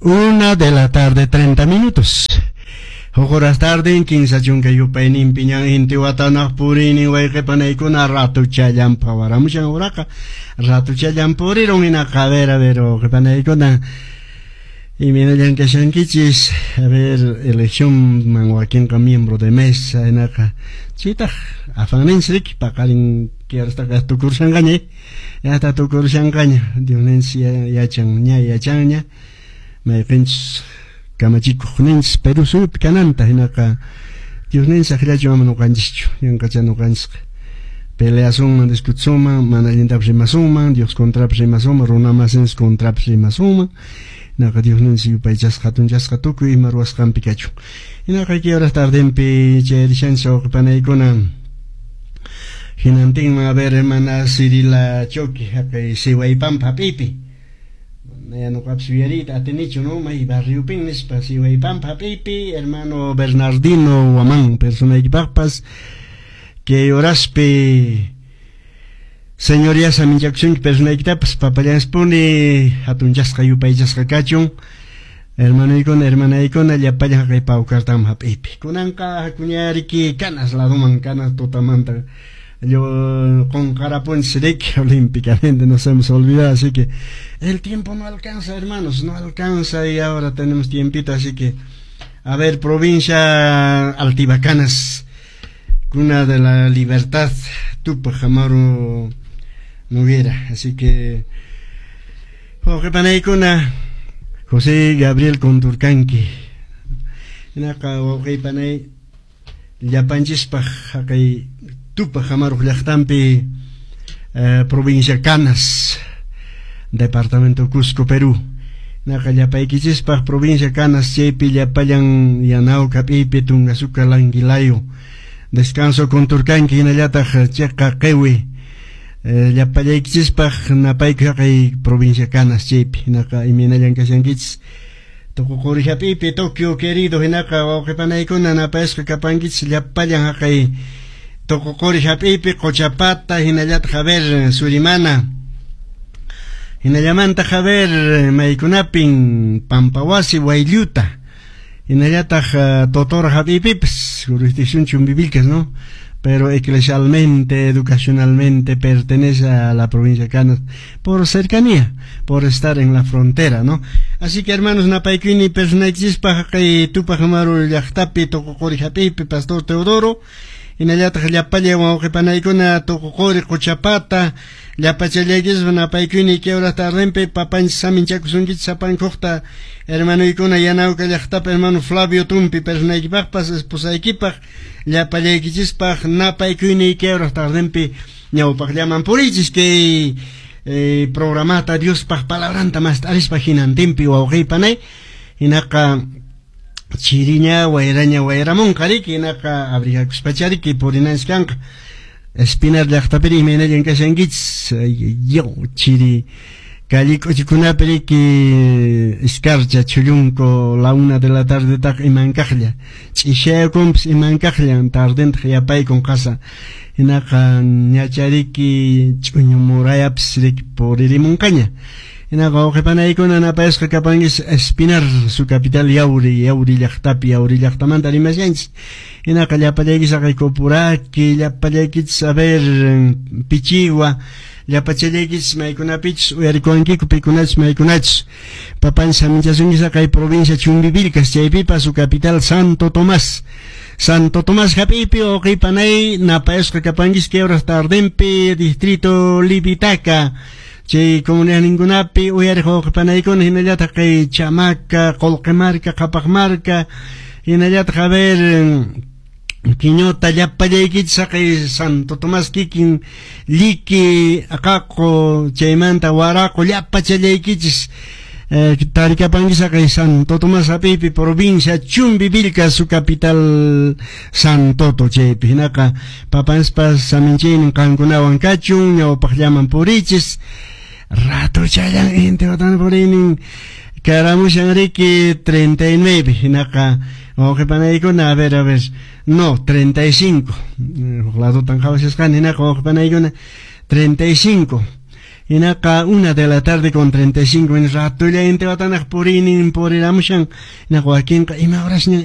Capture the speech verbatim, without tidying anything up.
Una de la tarde, treinta minutos. Horas tarde en quince chunga yupainin piñan inti watana purini waike panaikuna ratu chayan pawara muchan uraka ratu chayan puriron ina cadera pero que panaikuna y mira ya que shankichis a ver elección manguaquien ka miembro de mesa en acá chita afanensrik pakalin quiero estar que tu curso engañe ya está tu curso engaña dionencia ya changña ya changña me pinch kamachiku nens pero su cananta hinaka Dios nens akira yo no canchicho yan cachano canch pelea suma discutsuma manalinda prima suma Dios contra prima suma runa masens contra prima suma naka Dios nens yu paichas hatun jas hatuku y maruas kan pikachu hinaka ki ahora tarde en pe cherishan so panaikona hinanting ma ver hermana Cirila Choki hakai siwai pampa pipi ya no capsuierita atenicho no mai barrio pines pasiva y pampa pipi hermano Bernardino Guamán persona y papas que oraspe señorías a mi jackson persona y tapas papayas pone atun jasca yu paijas cachón hermano y con hermana y con allá paya que pau cartam pipi con anca cuñari que canas la doman canas totamanta yo con carapón sedek olímpicamente nos hemos olvidado, así que el tiempo no alcanza, hermanos, no alcanza y ahora tenemos tiempito, así que a ver, provincia Altibacanas, cuna de la libertad, Tupac Amaru Noguera, así que Jorge Panay cuna José Gabriel Conturcanqui, en acá Jorge Panay Yapanchispa Jaque Tupac Amaru Llachtampi, eh, provincia Canas, departamento Cusco, Perú. Nakallapaiquichispa, provincia Canas, Chepi, Yapayan, Yanao, Capipi, Tungazuca, Languilayo. Descanso con Turcanqui, Inayataj, Checa, Kewi. Yapayaiquichispa, Napaikaki, provincia Canas, Chepi, Naka, y Minayan Casanquits. Tococori Japipi, Tokio, querido, Hinaka, o Kepanaikuna, Napesca, Capangits, Yapayan, Hakai. Tococori Japipi, Cochapata, Hinayat Javer, Surimana, Hinayamanta Javer, Maikunapin, Pampawasi, Wailuta, Hinayata Totor Japipi, jurisdicción chumbivilcas, ¿no? Pero eclesialmente, educacionalmente pertenece a la provincia de Canas por cercanía, por estar en la frontera, ¿no? Así que hermanos, Napaikini, Personaixispa, Tupac Amaru Llachtampi, Tococori Japipi, Pastor Teodoro, Inayata Yapaya Wauquepanaikuna Tococori Cochapata Yapachayagis Napaikuni que ahora está rempe papan saminchakusungit sapan costa hermano Ikuna Yanauca Llachtap hermano Flavio Tumpi personaikipaj esposaikipaj Yapayagisispaj Napaikuni que ahora está rempe ñaupaj llaman purichis que eh, programata Dios paj palabranta más taris paginantimpi Wauquepanay Inaka Chiriña, Guairaña, Guairamón, Cariki, Naka, Abriga, Spachariki, Purinanskank, Espinar de Actaperi, Menayan Casangits, yo, Chiri, Calico, Chicunaperiki, Escarcha, Chulunco, la una de la tarde, Tak y Mancajlia, Chishea Comps y Mancajlia, Tardent, Yapay con casa, Naka, Ñachariki, Chuñumuraya, Psirik, Purimoncaña. En agua que panay con ana pesca capangis espinar su capital Yauri, Yauri Llachtapi, Yauri Llachtamanta Rimasians. En acá ya palegis a Caicopuraki, ya palegis saber Pichigua, ya pachelegis Maikunapich, Uerconquico, Picunach, Maikunach. Papan Saminchasungis acá provincia Chumbivilcas, Chaipipa, su capital Santo Tomás. Santo Tomás Japipi o Kipanay, Napaesca capangis que ahora está Ardempe, distrito Libitaca. Che comunidad ningunapi uyarjo panaikon hinayata kay Chamaca, Colquemarca, Capajmarca, hinayata javer Quiñota yapayakitsa kay Santo Tomás Kikin Liki Akako Chaymanta Huaraco yapachayakitsis Taricapangisa kay Santo Tomás Apipi provincia Chumbivilca su capital Santoto Chepi hinaka papanspas saminchin kankunawan kachun ñawpaq llaman purichis rato chayan gente otan purinin caramushan riki treinta y nueve hinaka oje panaykuna a ver a ver no treinta y cinco lado tan jawasiskan hinaka oje panaykuna treinta y cinco Inaca una de la tarde con treinta y cinco minutos. Rato ya ente batanak por inin por iramushan. Ina Joaquín, ima horas